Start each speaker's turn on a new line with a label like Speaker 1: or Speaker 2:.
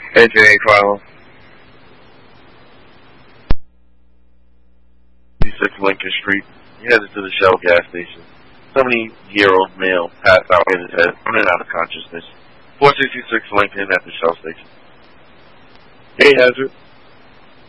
Speaker 1: AJ Carlo.
Speaker 2: 56 Lincoln Street. He headed to the Shell gas station. 70-year-old male passed out in his head, running out of consciousness. 466 Lincoln at the Shell station.
Speaker 1: Hey, Hazard.